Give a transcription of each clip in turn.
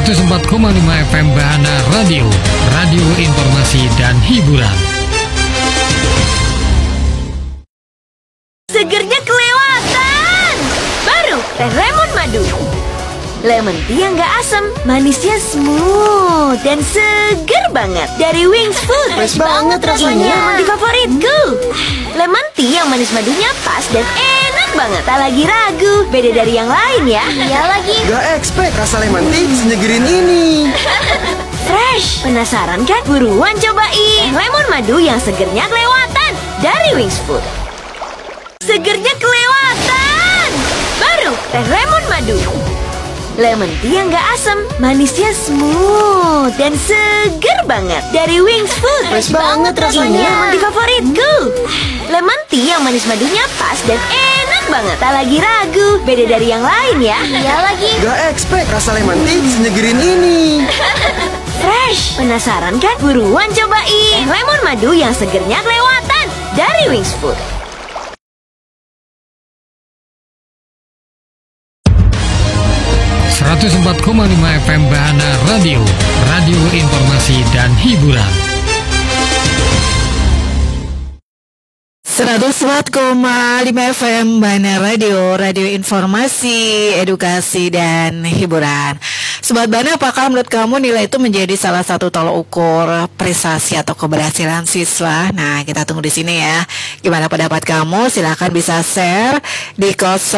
104,5 FM Bahana Radio, radio informasi dan hiburan. Segernya kelewatan. Baru teh lemon madu. Lemon tea yang gak asam, manisnya smooth dan seger banget. Dari Wings Food. Fresh banget rasanya. Ini yang mandi favoritku. Lemon tea yang manis madunya pas dan enak banget. Tak lagi ragu, beda dari yang lain ya. Iya lagi. Gak expect rasa lemon tea senyegerin ini. Fresh. Penasaran kan? Buruan cobain lemon madu yang segernya kelewatan dari Wings Food. Segernya kelewatan. Baru teh lemon madu. Lemon tea yang gak asam, manisnya smooth dan seger banget. Dari Wings Food. Fresh banget rasanya. Ini yang mandi favoritku. Lemon tea yang manis madunya pas dan enak banget. Tak lagi ragu, beda dari yang lain ya. Iya lagi. Gak expect rasa lemon tea senyegerin ini. Fresh. Penasaran kan? Buruan cobain lemon madu yang segernya kelewatan dari Wings Food. 104,5 FM Bahana Radio, radio informasi dan hiburan. 104,5 FM Bahana Radio, radio informasi, edukasi, dan hiburan. Sobat Bahana, apakah menurut kamu nilai itu menjadi salah satu tolak ukur prestasi atau keberhasilan siswa? Nah, kita tunggu di sini ya. Gimana pendapat kamu? Silahkan bisa share di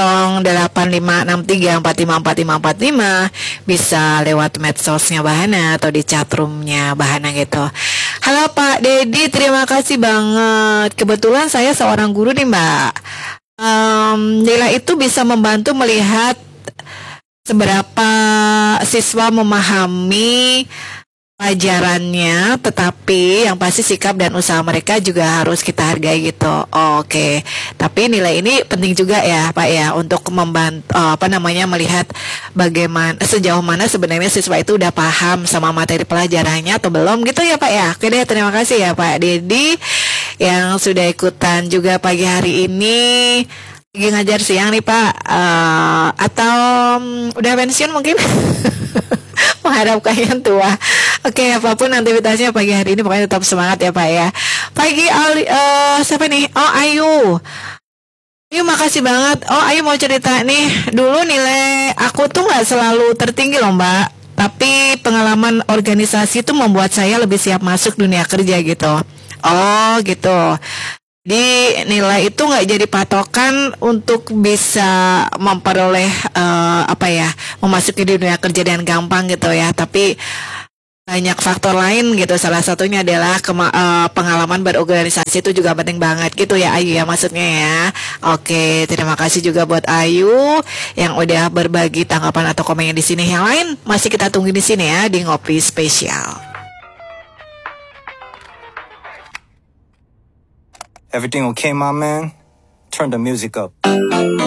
085634545445, bisa lewat medsosnya Bahana atau di chatroomnya Bahana gitu. Halo Pak Dedi, terima kasih banget. Kebetulan saya seorang guru nih Mbak. Nilai itu bisa membantu melihat seberapa siswa memahami pelajarannya, tetapi yang pasti sikap dan usaha mereka juga harus kita hargai gitu. Oke. Tapi nilai ini penting juga ya Pak ya, untuk membantu melihat bagaimana sejauh mana sebenarnya siswa itu udah paham sama materi pelajarannya atau belum gitu ya Pak ya. Oke deh, terima kasih ya Pak Dedi yang sudah ikutan juga pagi hari ini. Lagi ngajar siang nih Pak, atau udah pensiun mungkin. Mengharapkan yang tua. Oke, apapun aktivitasnya pagi hari ini, pokoknya tetap semangat ya Pak ya. Pagi siapa nih? Oh, Ayu. Ayu makasih banget. Oh, Ayu mau cerita nih. Dulu nilai aku tuh gak selalu tertinggi loh Mbak, tapi pengalaman organisasi itu membuat saya lebih siap masuk dunia kerja gitu. Oh gitu. Di nilai itu nggak jadi patokan untuk bisa memperoleh memasuki dunia kerja dengan gampang gitu ya. Tapi banyak faktor lain gitu. Salah satunya adalah pengalaman berorganisasi itu juga penting banget gitu ya Ayu ya, maksudnya ya. Oke, terima kasih juga buat Ayu yang udah berbagi tanggapan atau komennya di sini. Yang lain masih kita tunggu di sini ya di Ngopi Spesial. Everything okay, my man? Turn the music up.